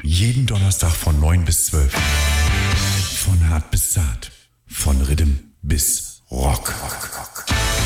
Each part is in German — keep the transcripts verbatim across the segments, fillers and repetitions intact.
Jeden Donnerstag von neun bis zwölf. Von hart bis zart. Von Rhythm bis Rock. Rock, Rock.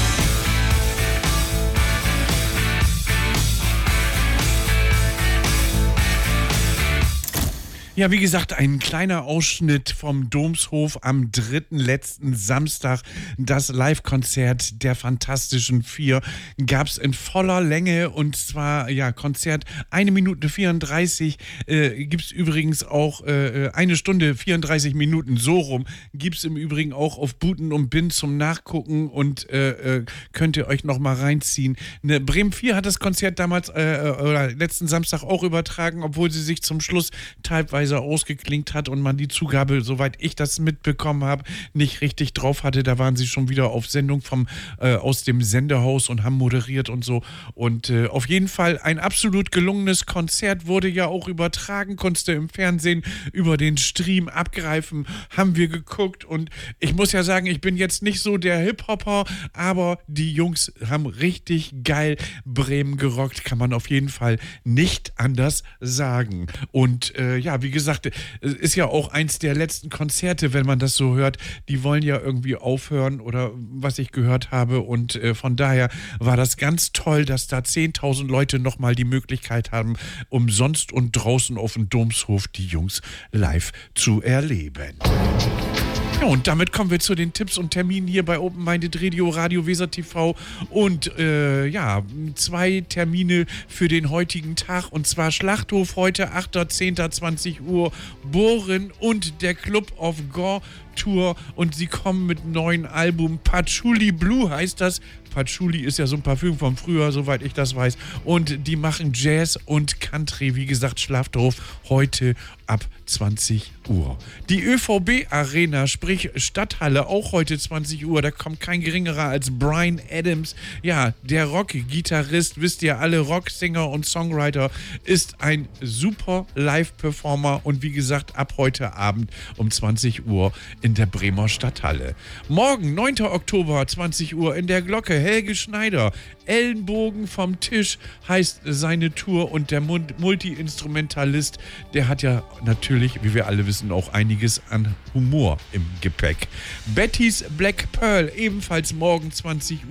Ja, wie gesagt, ein kleiner Ausschnitt vom Domshof am dritten letzten Samstag. Das Live-Konzert der Fantastischen Vier gab es in voller Länge, und zwar, ja, Konzert eine Minute vierunddreißig, äh, gibt es übrigens auch äh, eine Stunde vierunddreißig Minuten, so rum, gibt es im Übrigen auch auf Buten und Bin zum Nachgucken, und äh, äh, könnt ihr euch nochmal reinziehen. Ne, Bremen vier hat das Konzert damals, äh, oder letzten Samstag auch übertragen, obwohl sie sich zum Schluss teilweise ausgeklinkt hat und man die Zugabe, soweit ich das mitbekommen habe, nicht richtig drauf hatte. Da waren sie schon wieder auf Sendung vom, äh, aus dem Sendehaus und haben moderiert und so. Und äh, auf jeden Fall ein absolut gelungenes Konzert, wurde ja auch übertragen, konntest du im Fernsehen über den Stream abgreifen, haben wir geguckt, und ich muss ja sagen, ich bin jetzt nicht so der Hip-Hopper, aber die Jungs haben richtig geil Bremen gerockt, kann man auf jeden Fall nicht anders sagen. Und äh, ja, wie gesagt, es ist ja auch eins der letzten Konzerte, wenn man das so hört. Die wollen ja irgendwie aufhören, oder was ich gehört habe. Und äh, von daher war das ganz toll, dass da zehntausend Leute nochmal die Möglichkeit haben, umsonst und draußen auf dem Domshof die Jungs live zu erleben. Ja, und damit kommen wir zu den Tipps und Terminen hier bei Open Minded Radio, Radio Weser T V, und äh, ja, zwei Termine für den heutigen Tag, und zwar Schlachthof heute achter zehnter zwanzig Uhr, Bohren und der Club of Gore Tour, und sie kommen mit einem neuen Album, Patchouli Blue heißt das. Patchouli ist ja so ein Parfüm von früher, soweit ich das weiß, und die machen Jazz und Country. Wie gesagt, Schlachthof heute ab zwanzig Uhr. Die ÖVB Arena, sprich Stadthalle, auch heute zwanzig Uhr. Da kommt kein geringerer als Bryan Adams. Ja, der Rock-Gitarrist, wisst ihr alle, Rocksänger und Songwriter, ist ein super Live-Performer, und wie gesagt, ab heute Abend um zwanzig Uhr in der Bremer Stadthalle. Morgen, neunter Oktober, zwanzig Uhr in der Glocke, Helge Schneider. Ellenbogen vom Tisch heißt seine Tour, und der Multi-Instrumentalist, der hat ja natürlich, wie wir alle wissen, auch einiges an Humor im Gepäck. Betty's Black Pearl, ebenfalls morgen zwanzig Uhr.